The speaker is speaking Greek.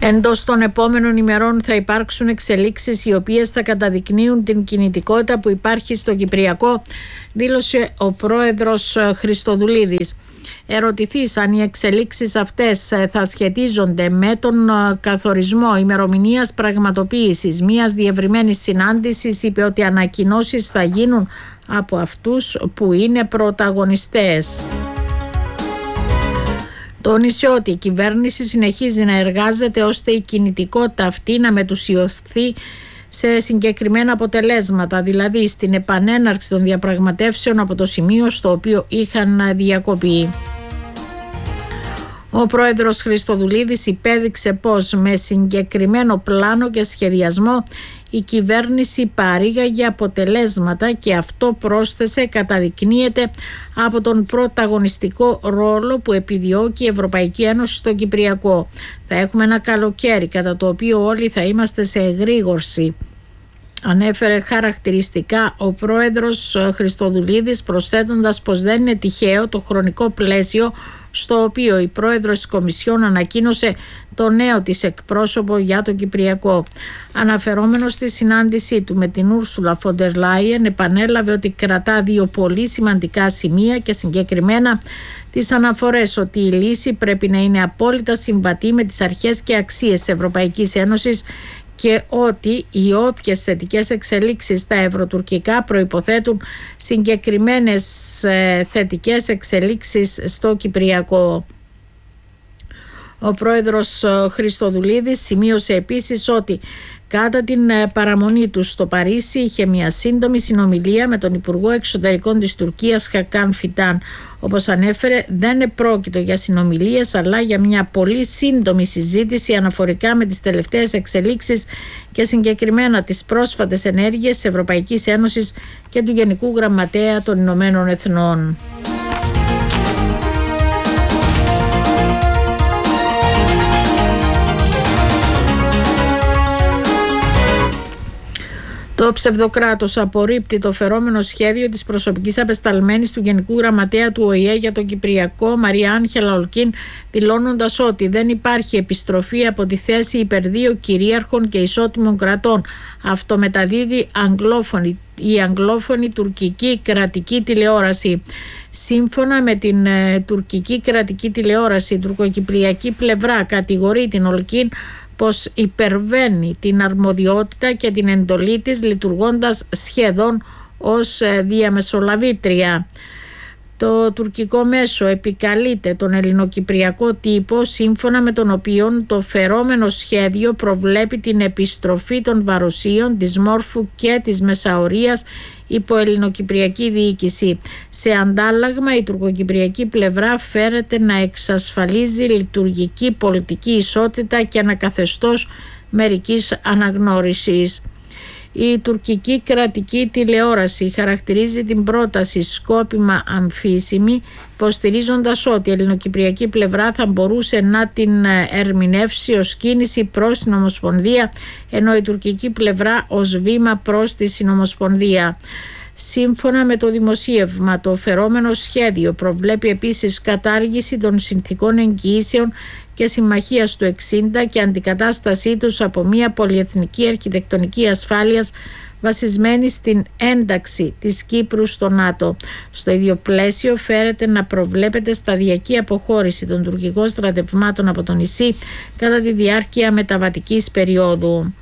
Εντός των επόμενων ημερών θα υπάρξουν εξελίξεις οι οποίες θα καταδεικνύουν την κινητικότητα που υπάρχει στο Κυπριακό, δήλωσε ο πρόεδρος Χριστοδουλίδης. Ερωτηθείς αν οι εξελίξεις αυτές θα σχετίζονται με τον καθορισμό ημερομηνίας πραγματοποίησης μιας διευρυμένης συνάντησης, είπε ότι ανακοινώσεις θα γίνουν από αυτούς που είναι πρωταγωνιστές. Τόνισε ότι η κυβέρνηση συνεχίζει να εργάζεται ώστε η κινητικότητα αυτή να μετουσιωθεί σε συγκεκριμένα αποτελέσματα, δηλαδή στην επανέναρξη των διαπραγματεύσεων από το σημείο στο οποίο είχαν διακοπεί. Ο πρόεδρος Χριστοδουλίδης υπέδειξε πως με συγκεκριμένο πλάνο και σχεδιασμό η κυβέρνηση παρήγαγε αποτελέσματα και αυτό, πρόσθεσε, καταδεικνύεται από τον πρωταγωνιστικό ρόλο που επιδιώκει η Ευρωπαϊκή Ένωση στο Κυπριακό. Θα έχουμε ένα καλοκαίρι κατά το οποίο όλοι θα είμαστε σε εγρήγορση, ανέφερε χαρακτηριστικά ο πρόεδρος Χριστοδουλίδης, προσθέτοντας πως δεν είναι τυχαίο το χρονικό πλαίσιο στο οποίο η πρόεδρος της Κομισιόν ανακοίνωσε το νέο της εκπρόσωπο για το Κυπριακό. Αναφερόμενος στη συνάντησή του με την Ούρσουλα Φοντερ Λάιεν, επανέλαβε ότι κρατά δύο πολύ σημαντικά σημεία και συγκεκριμένα τις αναφορές ότι η λύση πρέπει να είναι απόλυτα συμβατή με τις αρχές και αξίες της Ευρωπαϊκής Ένωσης και ότι οι όποιες θετικές εξελίξεις στα ευρωτουρκικά προϋποθέτουν συγκεκριμένες θετικές εξελίξεις στο Κυπριακό. Ο πρόεδρος Χριστοδουλίδης σημείωσε επίσης ότι κατά την παραμονή του στο Παρίσι είχε μια σύντομη συνομιλία με τον Υπουργό Εξωτερικών της Τουρκίας Χακάν Φιτάν. Όπως ανέφερε, δεν επρόκειτο για συνομιλίες αλλά για μια πολύ σύντομη συζήτηση αναφορικά με τις τελευταίες εξελίξεις και συγκεκριμένα τις πρόσφατες ενέργειες της Ευρωπαϊκής Ένωσης και του Γενικού Γραμματέα των Ηνωμένων Εθνών. Το ψευδοκράτος απορρίπτει το φερόμενο σχέδιο της προσωπικής απεσταλμένης του Γενικού Γραμματέα του ΟΗΕ για τον Κυπριακό, Μαρία Άγχελα Ολκίν, δηλώνοντας ότι δεν υπάρχει επιστροφή από τη θέση υπέρ δύο κυρίαρχων και ισότιμων κρατών. Αυτό μεταδίδει η αγγλόφωνη τουρκική κρατική τηλεόραση. Σύμφωνα με την τουρκική κρατική τηλεόραση, η τουρκοκυπριακή πλευρά κατηγορεί την Ολκίν πως υπερβαίνει την αρμοδιότητα και την εντολή της, λειτουργώντας σχεδόν ως διαμεσολαβήτρια. Το τουρκικό μέσο επικαλείται τον ελληνοκυπριακό τύπο, σύμφωνα με τον οποίο το φερόμενο σχέδιο προβλέπει την επιστροφή των βαροσίων της Μόρφου και της Μεσαωρίας υπό ελληνοκυπριακή διοίκηση. Σε αντάλλαγμα, η τουρκοκυπριακή πλευρά φέρεται να εξασφαλίζει λειτουργική πολιτική ισότητα και ένα καθεστώς μερικής αναγνώρισης. Η τουρκική κρατική τηλεόραση χαρακτηρίζει την πρόταση σκόπιμα αμφίσιμη, υποστηρίζοντας ότι η ελληνοκυπριακή πλευρά θα μπορούσε να την ερμηνεύσει ως κίνηση προς την Ομοσπονδία, ενώ η τουρκική πλευρά ως βήμα προς τη Συνομοσπονδία. Σύμφωνα με το δημοσίευμα, το φερόμενο σχέδιο προβλέπει επίσης κατάργηση των συνθηκών εγγυήσεων και συμμαχίας του 60 και αντικατάστασή τους από μια πολυεθνική αρχιτεκτονική ασφάλειας βασισμένη στην ένταξη της Κύπρου στο ΝΑΤΟ. Στο ίδιο πλαίσιο φέρεται να προβλέπεται σταδιακή αποχώρηση των τουρκικών στρατευμάτων από το νησί κατά τη διάρκεια μεταβατικής περίοδου.